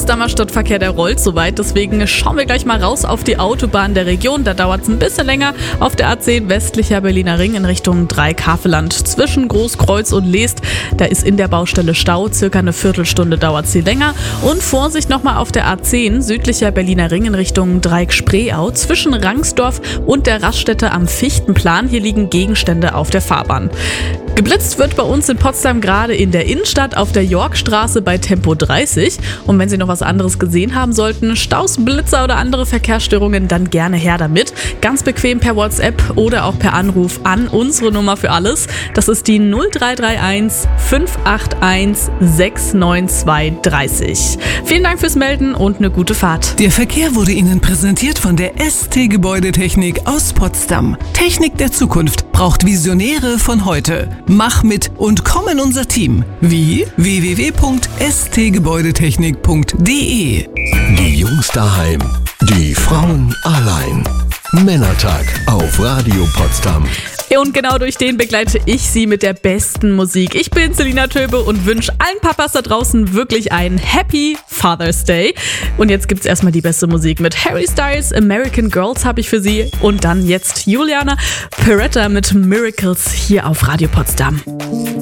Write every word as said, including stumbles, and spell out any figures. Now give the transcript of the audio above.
Potsdamer Stadtverkehr, der rollt soweit. Deswegen schauen wir gleich mal raus auf die Autobahn der Region. Da dauert es ein bisschen länger auf der A zehn westlicher Berliner Ring in Richtung Dreikafeland. Zwischen Großkreuz und Leest, da ist in der Baustelle Stau. Circa eine Viertelstunde dauert sie länger. Und Vorsicht nochmal auf der A zehn südlicher Berliner Ring in Richtung Dreieck-Spreeau. Zwischen Rangsdorf und der Raststätte am Fichtenplan. Hier liegen Gegenstände auf der Fahrbahn. Geblitzt wird bei uns in Potsdam gerade in der Innenstadt auf der Yorkstraße bei Tempo dreißig. Und wenn Sie noch was anderes gesehen haben sollten, Staus, Blitzer oder andere Verkehrsstörungen, dann gerne her damit. Ganz bequem per WhatsApp oder auch per Anruf an unsere Nummer für alles. Das ist die null drei drei eins fünf acht eins sechs neun zwei drei null. Vielen Dank fürs Melden und eine gute Fahrt. Der Verkehr wurde Ihnen präsentiert von der S T Gebäudetechnik aus Potsdam. Technik der Zukunft braucht Visionäre von heute. Mach mit und komm in unser Team. Wie? w w w punkt s t gebäudetechnik punkt d e. Die Jungs daheim, die Frauen allein. Männertag auf Radio Potsdam. Und genau durch den begleite ich Sie mit der besten Musik. Ich bin Selina Töbe und wünsche allen Papas da draußen wirklich einen Happy Father's Day. Und jetzt gibt's erstmal die beste Musik mit Harry Styles, American Girls habe ich für Sie. Und dann jetzt Juliana Peretta mit Miracles hier auf Radio Potsdam.